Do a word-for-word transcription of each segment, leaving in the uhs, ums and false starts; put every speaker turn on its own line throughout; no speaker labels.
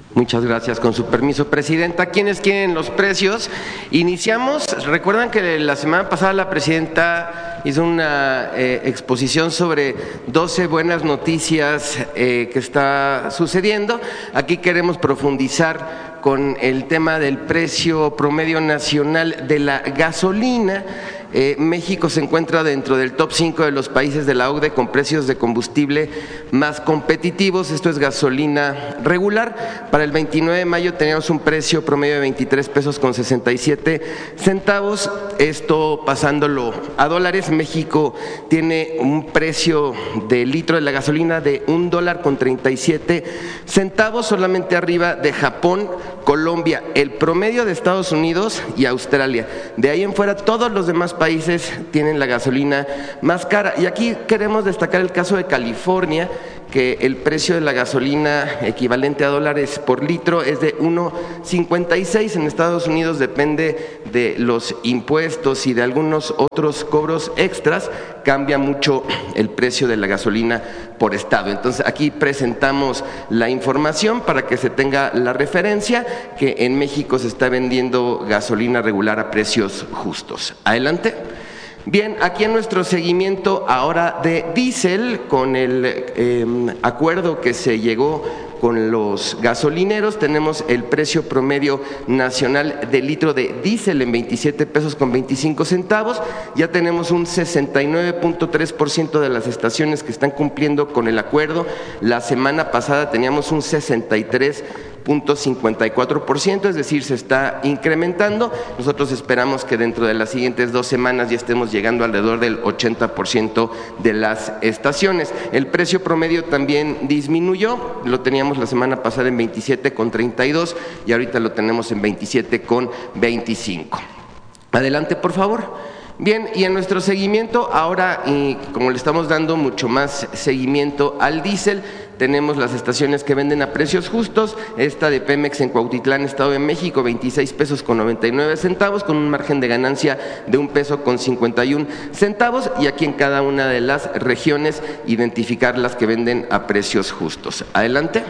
Muchas gracias. Con su permiso, Presidenta. ¿Quiénes quieren los precios? Iniciamos. Recuerdan que la semana pasada la Presidenta hizo una eh, exposición sobre doce buenas noticias eh, que está sucediendo. Aquí queremos profundizar con el tema del precio promedio nacional de la gasolina. Eh, México se encuentra dentro del top cinco de los países de la O C D E con precios de combustible más competitivos. Esto es gasolina regular. Para el veintinueve de mayo teníamos un precio promedio de veintitrés pesos con sesenta y siete centavos. Esto pasándolo a dólares, México tiene un precio de litro de la gasolina de un dólar con treinta y siete centavos, solamente arriba de Japón, Colombia, el promedio de Estados Unidos y Australia. De ahí en fuera todos los demás países tienen la gasolina más cara. Y aquí queremos destacar el caso de California, que el precio de la gasolina equivalente a dólares por litro es de uno cincuenta y seis. En Estados Unidos depende de los impuestos y de algunos otros cobros extras, cambia mucho el precio de la gasolina por estado. Entonces aquí presentamos la información para que se tenga la referencia que en México se está vendiendo gasolina regular a precios justos. Adelante. Bien, aquí en nuestro seguimiento ahora de diésel, con el eh, acuerdo que se llegó con los gasolineros, tenemos el precio promedio nacional del litro de diésel en veintisiete pesos con veinticinco centavos. Ya tenemos un sesenta y nueve punto tres por ciento de las estaciones que están cumpliendo con el acuerdo. La semana pasada teníamos un sesenta y tres punto cincuenta y cuatro por ciento, es decir, se está incrementando. Nosotros esperamos que dentro de las siguientes dos semanas ya estemos llegando alrededor del ochenta por ciento de las estaciones. El precio promedio también disminuyó, lo teníamos la semana pasada en veintisiete con treinta y dos y ahorita lo tenemos en veintisiete con veinticinco. Adelante, por favor. Bien, y en nuestro seguimiento ahora, y como le estamos dando mucho más seguimiento al diésel, tenemos las estaciones que venden a precios justos. Esta de Pemex en Cuautitlán, Estado de México, veintiséis pesos con noventa y nueve centavos, con un margen de ganancia de un peso con cincuenta y un centavos. Y aquí en cada una de las regiones identificar las que venden a precios justos. Adelante.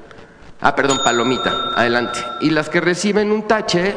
Ah, perdón, palomita. Adelante. Y las que reciben un tache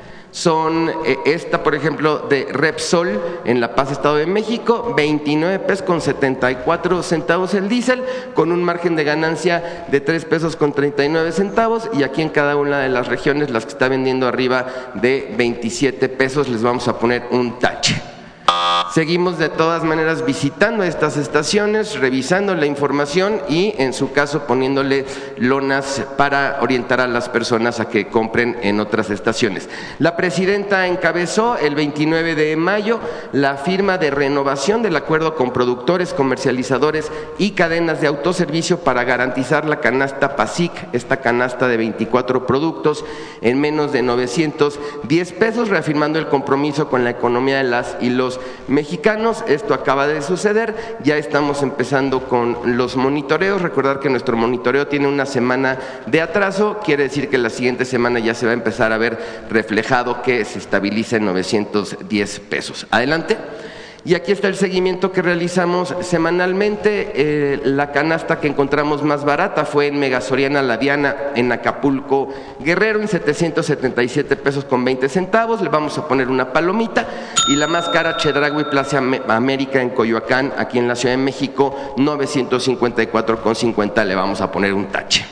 son eh, esta, por ejemplo, de Repsol en La Paz, Estado de México, veintinueve pesos con setenta y cuatro centavos el diésel, con un margen de ganancia de tres pesos con treinta y nueve centavos. Y aquí en cada una de las regiones, las que está vendiendo arriba de veintisiete pesos, les vamos a poner un tache. Seguimos de todas maneras visitando estas estaciones, revisando la información y en su caso poniéndole lonas para orientar a las personas a que compren en otras estaciones. La Presidenta encabezó el veintinueve de mayo la firma de renovación del acuerdo con productores, comercializadores y cadenas de autoservicio para garantizar la canasta PASIC, esta canasta de veinticuatro productos en menos de novecientos diez pesos, reafirmando el compromiso con la economía de las y los mexicanos. Esto acaba de suceder, ya estamos empezando con los monitoreos. Recordar que nuestro monitoreo tiene una semana de atraso, quiere decir que la siguiente semana ya se va a empezar a ver reflejado que se estabiliza en novecientos diez pesos. Adelante. Y aquí está el seguimiento que realizamos semanalmente. Eh, la canasta que encontramos más barata fue en Megasoriana La Diana en Acapulco, Guerrero, en setecientos setenta y siete pesos con veinte centavos. Le vamos a poner una palomita. Y la más cara, Chedraui Plaza América en Coyoacán, aquí en la Ciudad de México, novecientos cincuenta y cuatro con cincuenta. Le vamos a poner un tache.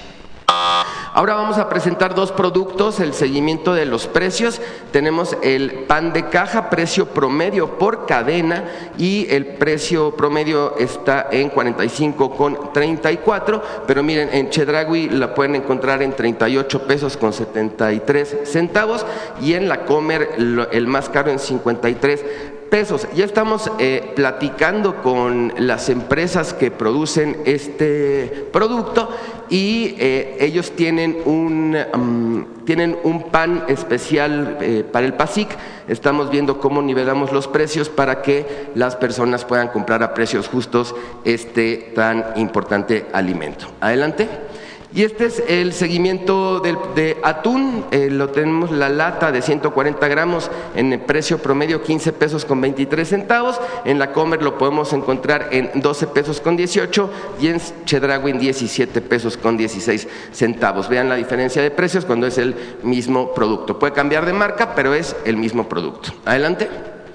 Ahora vamos a presentar dos productos, el seguimiento de los precios. Tenemos el pan de caja, precio promedio por cadena, y el precio promedio está en cuarenta y cinco con treinta y cuatro, pero miren, en Chedraui la pueden encontrar en treinta y ocho pesos con setenta y tres centavos y en la Comer el más caro en cincuenta y tres pesos. Ya estamos eh, platicando con las empresas que producen este producto y eh, ellos tienen un, um, tienen un pan especial eh, para el PASIC. Estamos viendo cómo nivelamos los precios para que las personas puedan comprar a precios justos este tan importante alimento. Adelante. Y este es el seguimiento del, de atún, eh, lo tenemos la lata de ciento cuarenta gramos en el precio promedio quince pesos con veintitrés centavos, en la Comer lo podemos encontrar en doce pesos con dieciocho y en Chedraui diecisiete pesos con dieciséis centavos. Vean la diferencia de precios cuando es el mismo producto. Puede cambiar de marca, pero es el mismo producto. Adelante.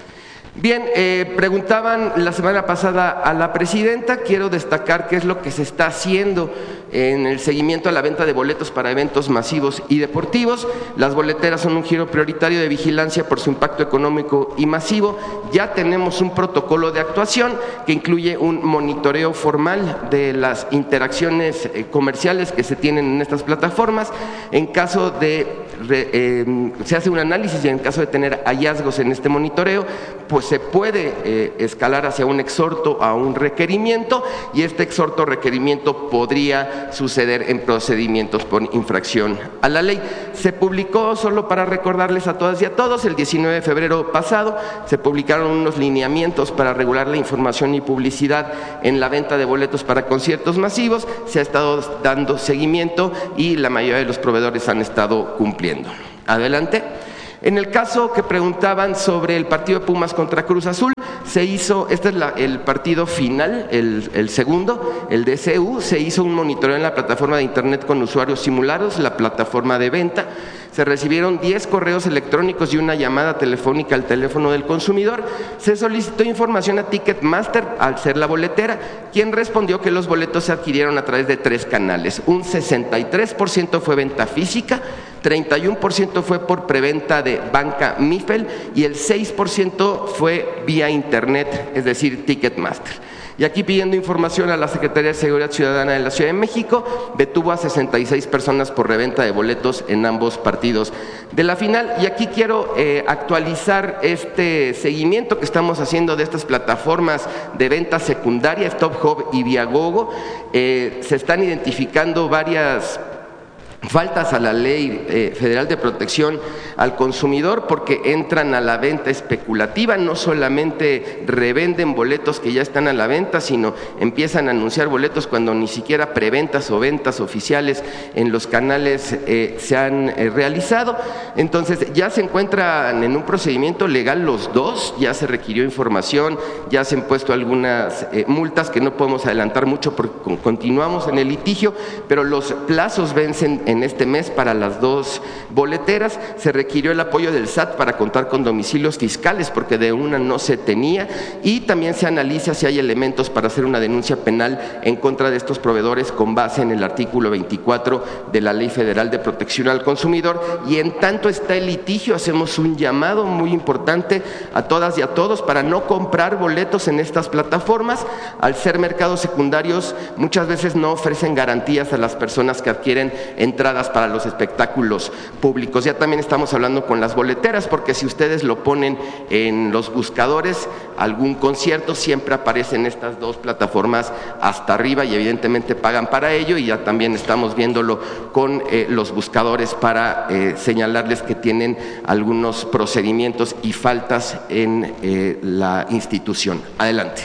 Bien, eh, preguntaban la semana pasada a la presidenta, quiero destacar qué es lo que se está haciendo en el seguimiento a la venta de boletos para eventos masivos y deportivos. Las boleteras son un giro prioritario de vigilancia por su impacto económico y masivo. Ya tenemos un protocolo de actuación que incluye un monitoreo formal de las interacciones eh, comerciales que se tienen en estas plataformas. En caso de, re, eh, se hace un análisis y en caso de tener hallazgos en este monitoreo, pues se puede eh, escalar hacia un exhorto a un requerimiento, y este exhorto o requerimiento podría suceder en procedimientos por infracción a la ley. Se publicó, solo para recordarles a todas y a todos, el diecinueve de febrero pasado, se publicaron unos lineamientos para regular la información y publicidad en la venta de boletos para conciertos masivos. Se ha estado dando seguimiento y la mayoría de los proveedores han estado cumpliendo. Adelante. En el caso que preguntaban sobre el partido de Pumas contra Cruz Azul, se hizo, este es la, el partido final, el, el segundo, el D C U, se hizo un monitoreo en la plataforma de internet con usuarios simulados, la plataforma de venta. Se recibieron diez correos electrónicos y una llamada telefónica al teléfono del consumidor. Se solicitó información a Ticketmaster, al ser la boletera, quien respondió que los boletos se adquirieron a través de tres canales. Un sesenta y tres por ciento fue venta física, treinta y uno por ciento fue por preventa de banca Mifel y el seis por ciento fue vía internet, es decir, Ticketmaster. Y aquí, pidiendo información a la Secretaría de Seguridad Ciudadana de la Ciudad de México, detuvo a sesenta y seis personas por reventa de boletos en ambos partidos de la final. Y aquí quiero eh, actualizar este seguimiento que estamos haciendo de estas plataformas de venta secundaria, Stop Hub y Viagogo. Eh, se están identificando varias faltas a la Ley eh, Federal de Protección al Consumidor, porque entran a la venta especulativa, no solamente revenden boletos que ya están a la venta, sino empiezan a anunciar boletos cuando ni siquiera preventas o ventas oficiales en los canales eh, se han eh, realizado. Entonces ya se encuentran en un procedimiento legal los dos, ya se requirió información, ya se han puesto algunas eh, multas que no podemos adelantar mucho porque continuamos en el litigio, pero los plazos vencen en en este mes para las dos boleteras. Se requirió el apoyo del S A T para contar con domicilios fiscales, porque de una no se tenía, y también se analiza si hay elementos para hacer una denuncia penal en contra de estos proveedores con base en el artículo veinticuatro de la Ley Federal de Protección al Consumidor. Y en tanto está el litigio, hacemos un llamado muy importante a todas y a todos para no comprar boletos en estas plataformas. Al ser mercados secundarios, muchas veces no ofrecen garantías a las personas que adquieren entradas para los espectáculos públicos. Ya también estamos hablando con las boleteras, porque si ustedes lo ponen en los buscadores, algún concierto, siempre aparecen estas dos plataformas hasta arriba y evidentemente pagan para ello, y ya también estamos viéndolo con eh, los buscadores para eh, señalarles que tienen algunos procedimientos y faltas en eh, la institución. Adelante.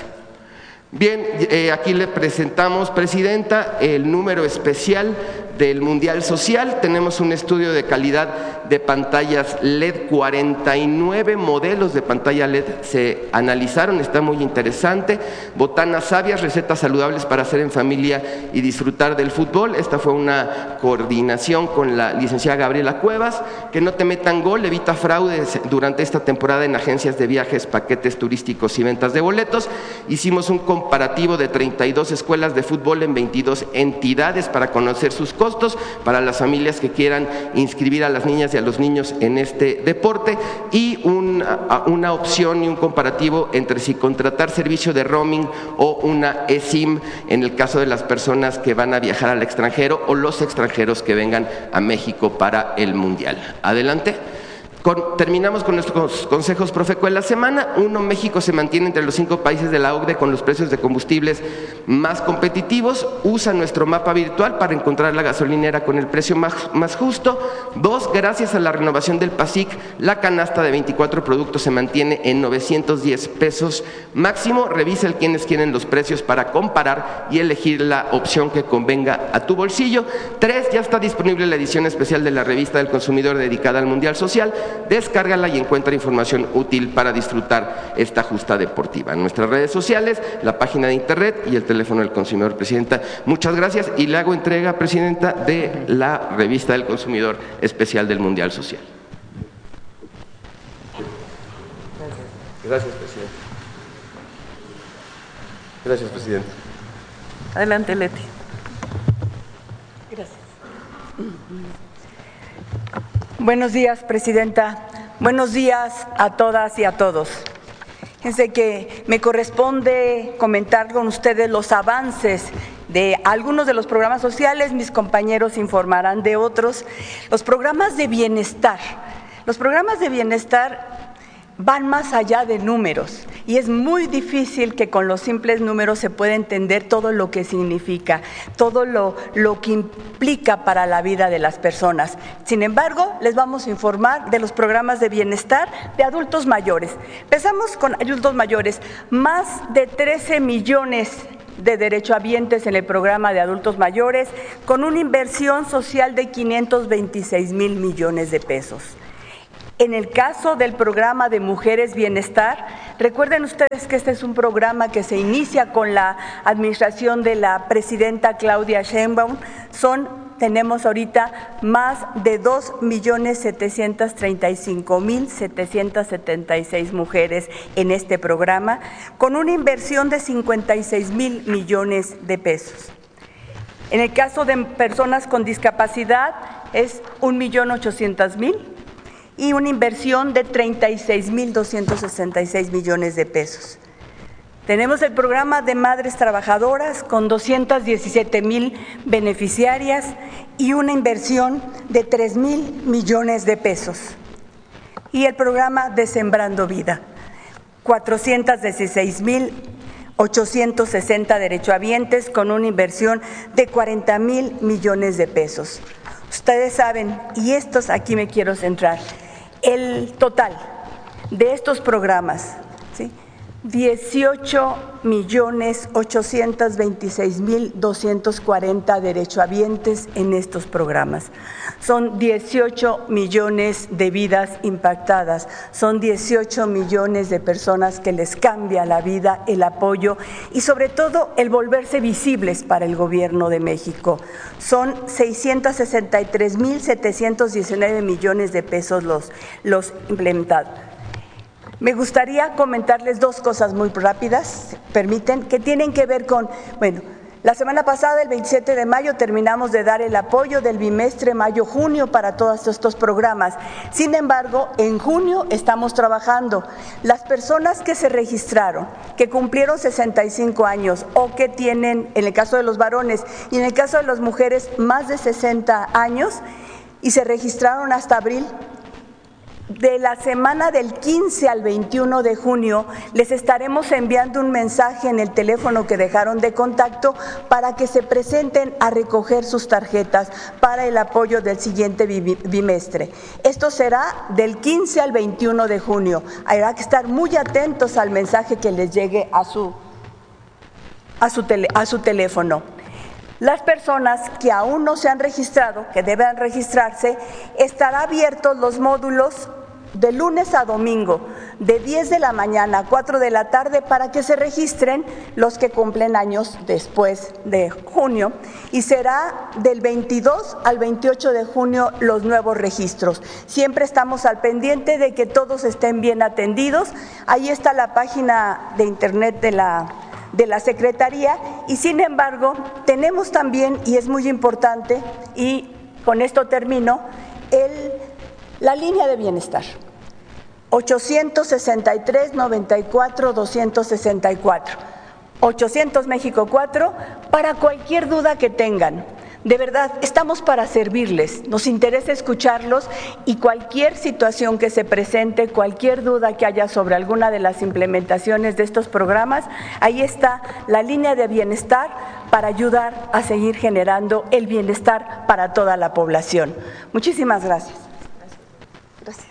Bien, eh, aquí le presentamos, Presidenta, el número especial del Mundial Social. Tenemos un estudio de calidad de pantallas L E D, cuarenta y nueve modelos de pantalla L E D se analizaron, está muy interesante. Botanas sabias, recetas saludables para hacer en familia y disfrutar del fútbol. Esta fue una coordinación con la licenciada Gabriela Cuevas. Que no te metan gol, evita fraudes durante esta temporada en agencias de viajes, paquetes turísticos y ventas de boletos. Hicimos un comparativo de treinta y dos escuelas de fútbol en veintidós entidades para conocer sus costos, para las familias que quieran inscribir a las niñas y a los niños en este deporte, y una, una opción y un comparativo entre si contratar servicio de roaming o una eSIM en el caso de las personas que van a viajar al extranjero o los extranjeros que vengan a México para el Mundial. Adelante. Con, terminamos con nuestros consejos Profeco de la semana. Uno, México se mantiene entre los cinco países de la O C D E con los precios de combustibles más competitivos. Usa nuestro mapa virtual para encontrar la gasolinera con el precio más, más justo. Dos, gracias a la renovación del PASIC, la canasta de veinticuatro productos se mantiene en novecientos diez pesos máximo. Revisa el quienes quieren los precios para comparar y elegir la opción que convenga a tu bolsillo. Tres, ya está disponible la edición especial de la revista del consumidor dedicada al Mundial Social. Descárgala y encuentra información útil para disfrutar esta justa deportiva. En nuestras redes sociales, la página de internet y el teléfono del consumidor. Presidenta, muchas gracias y le hago entrega, Presidenta, de la revista del consumidor especial del Mundial Social. Gracias, Presidenta. Gracias, Presidenta.
Adelante, Leti. Gracias.
Buenos días, Presidenta. Buenos días a todas y a todos. Fíjense que me corresponde comentar con ustedes los avances de algunos de los programas sociales, mis compañeros informarán de otros. Los programas de bienestar. Los programas de bienestar van más allá de números y es muy difícil que con los simples números se pueda entender todo lo que significa, todo lo, lo que implica para la vida de las personas. Sin embargo, les vamos a informar de los programas de bienestar de adultos mayores. Empezamos con adultos mayores, más de trece millones de derechohabientes en el programa de adultos mayores, con una inversión social de quinientos veintiséis mil millones de pesos. En el caso del programa de Mujeres Bienestar, recuerden ustedes que este es un programa que se inicia con la administración de la presidenta Claudia Sheinbaum. Son, tenemos ahorita más de dos millones setecientos treinta y cinco mil setecientos setenta y seis mujeres en este programa, con una inversión de cincuenta y seis mil millones de pesos. En el caso de personas con discapacidad es un millón ochocientos mil. Y una inversión de treinta y seis mil doscientos sesenta y seis millones de pesos. Tenemos el programa de Madres Trabajadoras con doscientos diecisiete mil beneficiarias y una inversión de tres mil millones de pesos. Y el programa de Sembrando Vida, cuatrocientos dieciséis mil ochocientos sesenta derechohabientes con una inversión de cuarenta mil millones de pesos. Ustedes saben, y estos aquí me quiero centrar, el total de estos programas, ¿sí? dieciocho millones ochocientos veintiséis mil doscientos cuarenta derechohabientes en estos programas. Son dieciocho millones de vidas impactadas, son dieciocho millones de personas que les cambia la vida, el apoyo y sobre todo el volverse visibles para el Gobierno de México. Son seiscientos sesenta y tres mil setecientos diecinueve millones de pesos los, los implementados. Me gustaría comentarles dos cosas muy rápidas, permiten, que tienen que ver con, bueno, la semana pasada, el veintisiete de mayo, terminamos de dar el apoyo del bimestre mayo-junio para todos estos programas. Sin embargo, en junio estamos trabajando. Las personas que se registraron, que cumplieron sesenta y cinco años o que tienen, en el caso de los varones y en el caso de las mujeres, más de sesenta años y se registraron hasta abril, de la semana del quince al veintiuno de junio les estaremos enviando un mensaje en el teléfono que dejaron de contacto para que se presenten a recoger sus tarjetas para el apoyo del siguiente bimestre. Esto será del quince al veintiuno de junio. Habrá que estar muy atentos al mensaje que les llegue a su, a su, tele, a su teléfono. Las personas que aún no se han registrado, que deben registrarse, estará abiertos los módulos de lunes a domingo, de diez de la mañana a cuatro de la tarde, para que se registren los que cumplen años después de junio, y será del veintidós al veintiocho de junio los nuevos registros. Siempre estamos al pendiente de que todos estén bien atendidos. Ahí está la página de internet de la de la Secretaría y sin embargo tenemos también, y es muy importante, y con esto termino, el, la línea de bienestar, ochocientos sesenta y tres, noventa y cuatro, doscientos sesenta y cuatro, ochocientos México cuatro, para cualquier duda que tengan. De verdad, estamos para servirles, nos interesa escucharlos y cualquier situación que se presente, cualquier duda que haya sobre alguna de las implementaciones de estos programas, ahí está la línea de bienestar para ayudar a seguir generando el bienestar para toda la población. Muchísimas gracias. Gracias.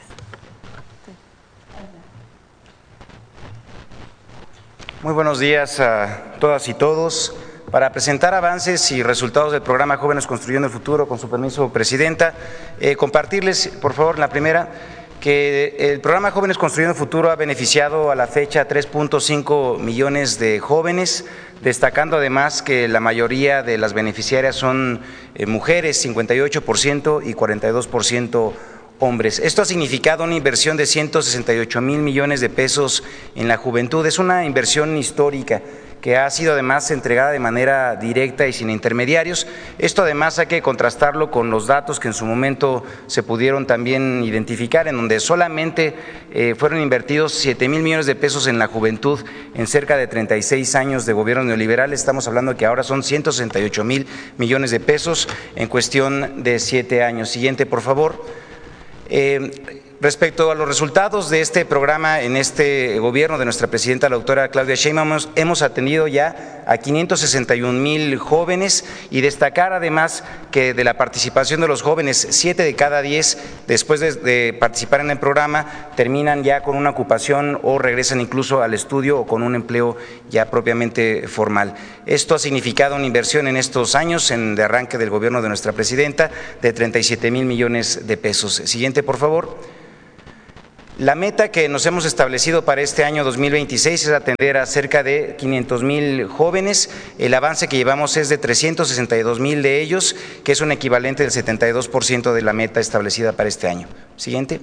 Muy buenos días a todas y todos. Para presentar avances y resultados del programa Jóvenes Construyendo el Futuro, con su permiso, Presidenta, eh, compartirles, por favor, la primera, que el programa Jóvenes Construyendo el Futuro ha beneficiado a la fecha a tres punto cinco millones de jóvenes, destacando además que la mayoría de las beneficiarias son eh, mujeres, cincuenta y ocho por ciento y cuarenta y dos por ciento hombres. Esto ha significado una inversión de ciento sesenta y ocho mil millones de pesos en la juventud. Es una inversión histórica que ha sido además entregada de manera directa y sin intermediarios. Esto además hay que contrastarlo con los datos que en su momento se pudieron también identificar, en donde solamente eh, fueron invertidos siete mil millones de pesos en la juventud en cerca de treinta y seis años de gobierno neoliberal. Estamos hablando de que ahora son ciento sesenta y ocho mil millones de pesos en cuestión de siete años. Siguiente, por favor. Eh, Respecto a los resultados de este programa en este gobierno de nuestra presidenta, la doctora Claudia Sheinbaum, hemos, hemos atendido ya a quinientos sesenta y un mil jóvenes y destacar además que de la participación de los jóvenes, siete de cada diez después de, de participar en el programa terminan ya con una ocupación o regresan incluso al estudio o con un empleo ya propiamente formal. Esto ha significado una inversión en estos años, en de arranque del gobierno de nuestra presidenta, de treinta y siete mil millones de pesos. Siguiente, por favor. La meta que nos hemos establecido para este año dos mil veintiséis es atender a cerca de quinientos mil jóvenes. El avance que llevamos es de trescientos sesenta y dos mil de ellos, que es un equivalente del setenta y dos por ciento de la meta establecida para este año. Siguiente.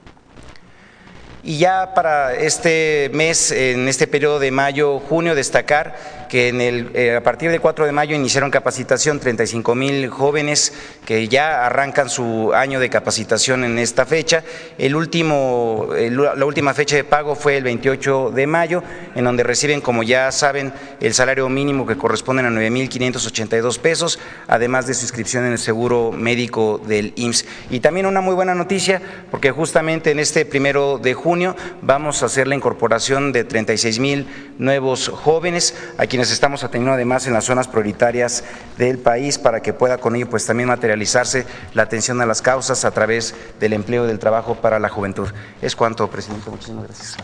Y ya para este mes, en este periodo de mayo-junio, destacar que en el, eh, a partir del cuatro de mayo iniciaron capacitación treinta y cinco mil jóvenes que ya arrancan su año de capacitación en esta fecha. El último, el, la última fecha de pago fue el veintiocho de mayo, en donde reciben, como ya saben, el salario mínimo que corresponde a nueve mil quinientos ochenta y dos pesos, además de su inscripción en el seguro médico del I M S S. Y también una muy buena noticia, porque justamente en este primero de junio vamos a hacer la incorporación de treinta y seis mil nuevos jóvenes, a quienes estamos atendiendo además en las zonas prioritarias del país, para que pueda con ello pues también materializarse la atención a las causas a través del empleo y del trabajo para la juventud. Es cuanto, presidente. Muchísimas gracias.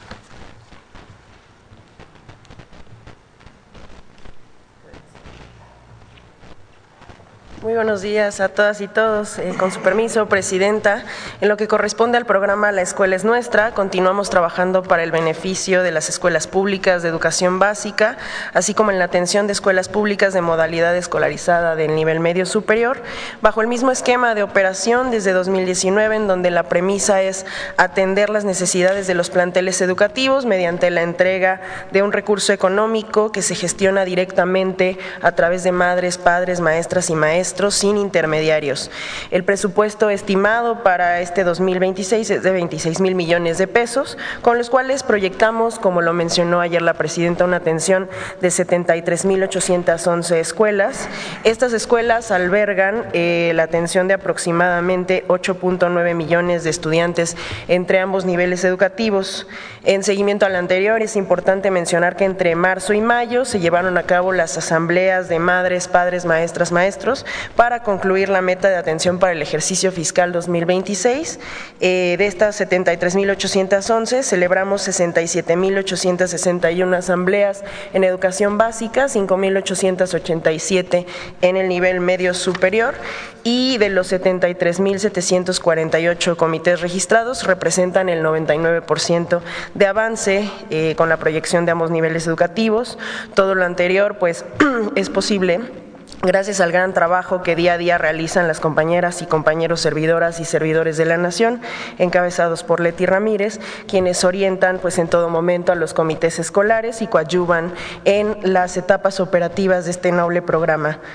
Muy buenos días a todas y todos. Eh, con su permiso, Presidenta, en lo que corresponde al programa La Escuela es Nuestra, continuamos trabajando para el beneficio de las escuelas públicas de educación básica, así como en la atención de escuelas públicas de modalidad escolarizada del nivel medio superior, bajo el mismo esquema de operación desde dos mil diecinueve, en donde la premisa es atender las necesidades de los planteles educativos mediante la entrega de un recurso económico que se gestiona directamente a través de madres, padres, maestras y maestros, sin intermediarios. El presupuesto estimado para este dos mil veintiséis es de veintiséis mil millones de pesos, con los cuales proyectamos, como lo mencionó ayer la Presidenta, una atención de setenta y tres mil ochocientas once escuelas. Estas escuelas albergan eh, la atención de aproximadamente ocho punto nueve millones de estudiantes entre ambos niveles educativos. En seguimiento al anterior, es importante mencionar que entre marzo y mayo se llevaron a cabo las asambleas de madres, padres, maestras, maestros, para concluir la meta de atención para el ejercicio fiscal dos mil veintiséis. Eh, de estas setenta y tres mil ochocientas once, celebramos sesenta y siete mil ochocientas sesenta y una asambleas en educación básica, cinco mil ochocientas ochenta y siete en el nivel medio superior, y de los setenta y tres mil setecientos cuarenta y ocho comités registrados representan el noventa y nueve por ciento de avance eh, con la proyección de ambos niveles educativos. Todo lo anterior pues es posible gracias al gran trabajo que día a día realizan las compañeras y compañeros servidoras y servidores de la Nación, encabezados por Leti Ramírez, quienes orientan pues en todo momento a los comités escolares y coadyuvan en las etapas operativas de este noble programa.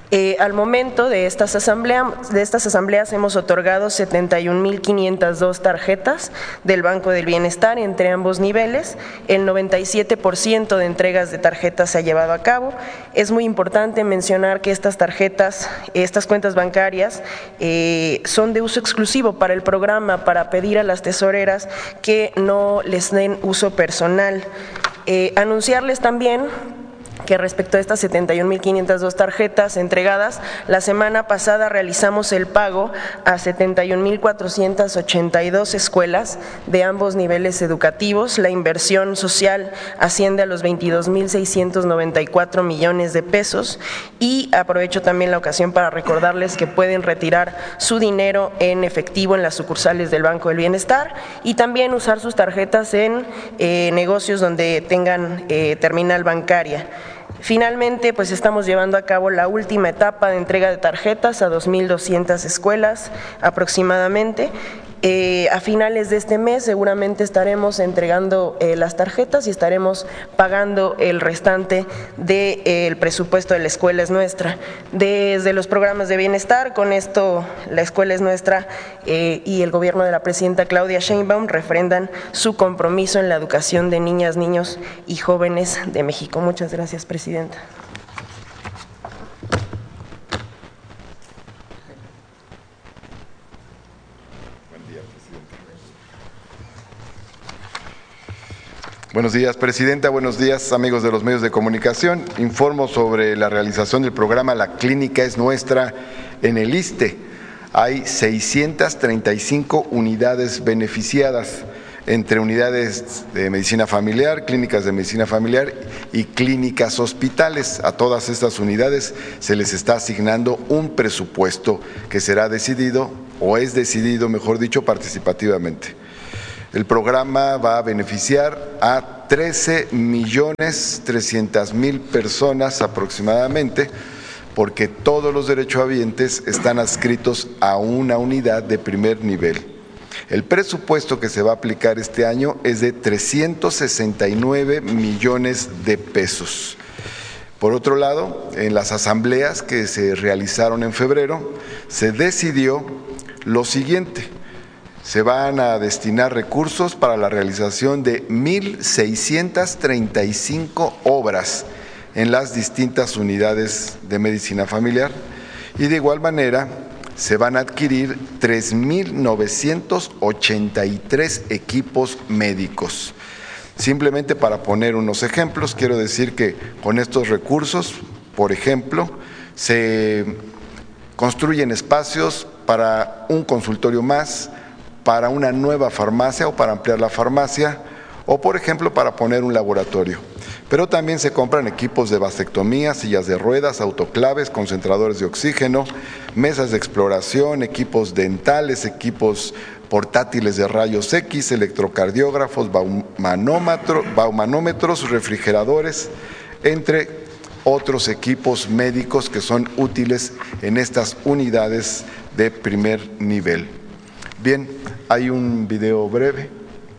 Eh, al momento de estas, asamblea, de estas asambleas hemos otorgado setenta y un mil quinientas dos tarjetas del Banco del Bienestar entre ambos niveles. El noventa y siete por ciento de entregas de tarjetas se ha llevado a cabo. Es muy importante mencionar que estas tarjetas, estas cuentas bancarias eh, son de uso exclusivo para el programa, para pedir a las tesoreras que no les den uso personal. Eh, anunciarles también que respecto a estas setenta y un mil quinientas dos tarjetas entregadas, la semana pasada realizamos el pago a setenta y un mil cuatrocientas ochenta y dos escuelas de ambos niveles educativos. La inversión social asciende a los veintidós mil seiscientos noventa y cuatro millones de pesos y aprovecho también la ocasión para recordarles que pueden retirar su dinero en efectivo en las sucursales del Banco del Bienestar y también usar sus tarjetas en eh, negocios donde tengan eh, terminal bancaria. Finalmente, pues estamos llevando a cabo la última etapa de entrega de tarjetas a dos mil doscientas escuelas aproximadamente. Eh, a finales de este mes seguramente estaremos entregando eh, las tarjetas y estaremos pagando el restante del de, eh, presupuesto de la Escuela es Nuestra. Desde los programas de bienestar, con esto la Escuela es Nuestra eh, y el gobierno de la presidenta Claudia Sheinbaum refrendan su compromiso en la educación de niñas, niños y jóvenes de México. Muchas gracias, presidenta.
Buenos días, presidenta. Buenos días, amigos de los medios de comunicación. Informo sobre la realización del programa La Clínica es Nuestra en el ISSSTE. Hay seiscientas treinta y cinco unidades beneficiadas, entre unidades de medicina familiar, clínicas de medicina familiar y clínicas hospitales. A todas estas unidades se les está asignando un presupuesto que será decidido, o es decidido, mejor dicho, participativamente. El programa va a beneficiar a trece millones trescientas mil personas aproximadamente, porque todos los derechohabientes están adscritos a una unidad de primer nivel. El presupuesto que se va a aplicar este año es de trescientos sesenta y nueve millones de pesos. Por otro lado, en las asambleas que se realizaron en febrero, se decidió lo siguiente: se van a destinar recursos para la realización de mil seiscientas treinta y cinco obras en las distintas unidades de medicina familiar y de igual manera se van a adquirir tres mil novecientos ochenta y tres equipos médicos. Simplemente para poner unos ejemplos, quiero decir que con estos recursos, por ejemplo, se construyen espacios para un consultorio más, para una nueva farmacia o para ampliar la farmacia, o por ejemplo para poner un laboratorio. Pero también se compran equipos de vasectomía, sillas de ruedas, autoclaves, concentradores de oxígeno, mesas de exploración, equipos dentales, equipos portátiles de rayos X, electrocardiógrafos, baumanómetros, refrigeradores, entre otros equipos médicos que son útiles en estas unidades de primer nivel. Bien, hay un video breve.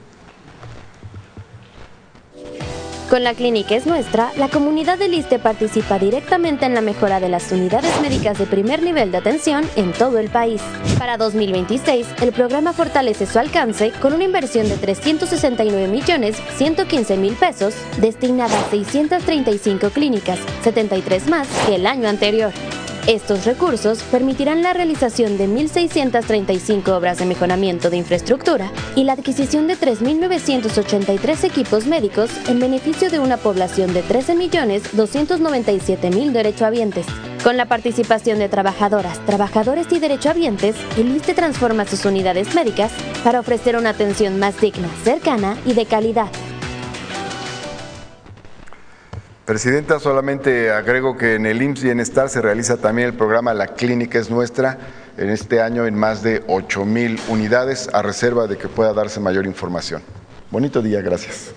Con La Clínica es Nuestra, la comunidad del ISSSTE participa directamente en la mejora de las unidades médicas de primer nivel de atención en todo el país. Para dos mil veintiséis, el programa fortalece su alcance con una inversión de trescientos sesenta y nueve millones ciento quince mil pesos destinada a seiscientas treinta y cinco clínicas, setenta y tres más que el año anterior. Estos recursos permitirán la realización de mil seiscientas treinta y cinco obras de mejoramiento de infraestructura y la adquisición de tres mil novecientos ochenta y tres equipos médicos en beneficio de una población de trece millones doscientos noventa y siete mil derechohabientes. Con la participación de trabajadoras, trabajadores y derechohabientes, el ISSSTE transforma sus unidades médicas para ofrecer una atención más digna, cercana y de calidad.
Presidenta, solamente agrego que en el I M S S Bienestar se realiza también el programa La Clínica es Nuestra, en este año en más de ocho mil unidades, a reserva de que pueda darse mayor información. Bonito día, gracias.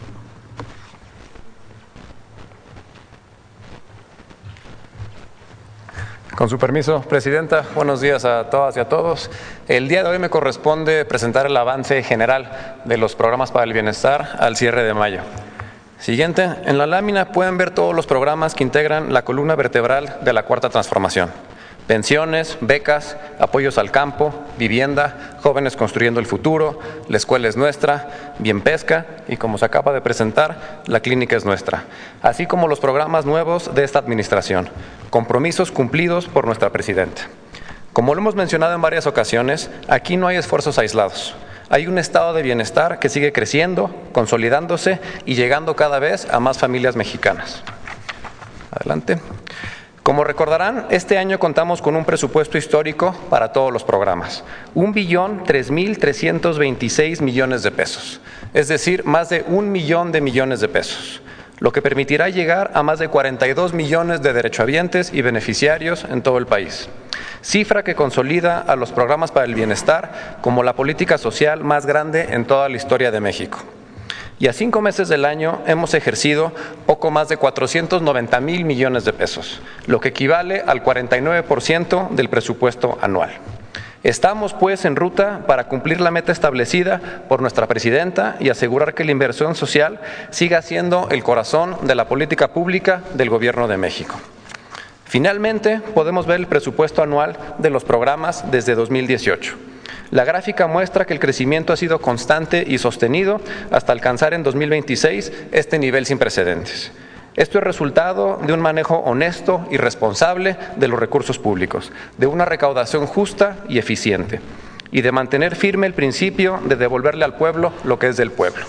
Con su permiso, Presidenta, buenos días a todas y a todos. El día de hoy me corresponde presentar el avance general de los programas para el bienestar al cierre de mayo. Siguiente, en la lámina pueden ver todos los programas que integran la columna vertebral de la Cuarta Transformación. Pensiones, becas, apoyos al campo, vivienda, jóvenes construyendo el futuro, la escuela es nuestra, Bien Pesca y, como se acaba de presentar, la clínica es nuestra, así como los programas nuevos de esta administración, compromisos cumplidos por nuestra presidenta. Como lo hemos mencionado en varias ocasiones, aquí no hay esfuerzos aislados. Hay un estado de bienestar que sigue creciendo, consolidándose y llegando cada vez a más familias mexicanas. Adelante. Como recordarán, este año contamos con un presupuesto histórico para todos los programas, un billón tres mil trescientos veintiséis millones de pesos, es decir, más de un millón de millones de pesos, lo que permitirá llegar a más de cuarenta y dos millones de derechohabientes y beneficiarios en todo el país, cifra que consolida a los programas para el bienestar como la política social más grande en toda la historia de México. Y a cinco meses del año hemos ejercido poco más de cuatrocientos noventa mil millones de pesos, lo que equivale al cuarenta y nueve por ciento del presupuesto anual. Estamos, pues, en ruta para cumplir la meta establecida por nuestra presidenta y asegurar que la inversión social siga siendo el corazón de la política pública del Gobierno de México. Finalmente, podemos ver el presupuesto anual de los programas desde dos mil dieciocho. La gráfica muestra que el crecimiento ha sido constante y sostenido hasta alcanzar en dos mil veintiséis este nivel sin precedentes. Esto es resultado de un manejo honesto y responsable de los recursos públicos, de una recaudación justa y eficiente, y de mantener firme el principio de devolverle al pueblo lo que es del pueblo.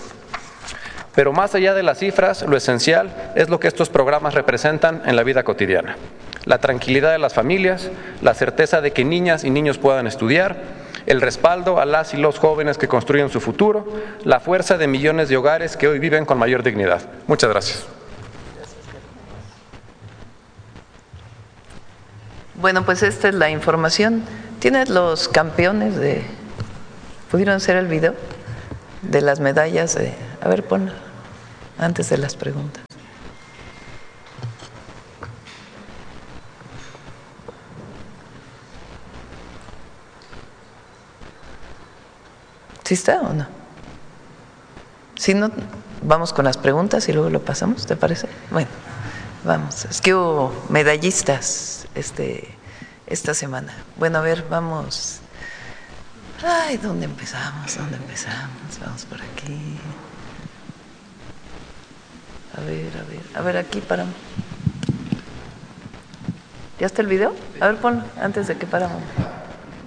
Pero más allá de las cifras, lo esencial es lo que estos programas representan en la vida cotidiana. La tranquilidad de las familias, la certeza de que niñas y niños puedan estudiar, el respaldo a las y los jóvenes que construyen su futuro, la fuerza de millones de hogares que hoy viven con mayor dignidad. Muchas gracias.
Bueno, pues esta es la información. ¿Tienes los campeones de... ¿Pudieron hacer el video? De las medallas. De... A ver, ponlo antes de las preguntas. ¿Sí está o no? Si no, vamos con las preguntas y luego lo pasamos, ¿te parece? Bueno, vamos. Es que hubo medallistas este, esta semana. Bueno, a ver, vamos. Ay, ¿dónde empezamos? ¿Dónde empezamos? Vamos por aquí. A ver, a ver. A ver, aquí paramos. ¿Ya está el video? A ver, ponlo antes de que paramos.